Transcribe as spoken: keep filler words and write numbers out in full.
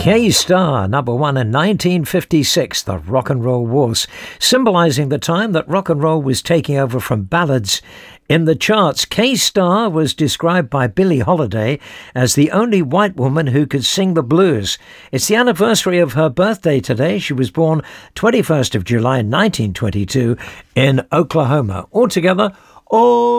K-Star, number one in nineteen fifty-six, the Rock and Roll Waltz, symbolising the time that rock and roll was taking over from ballads in the charts. K-Star was described by Billie Holiday as the only white woman who could sing the blues. It's the anniversary of her birthday today. She was born twenty-first of July nineteen twenty-two in Oklahoma. Altogether, oh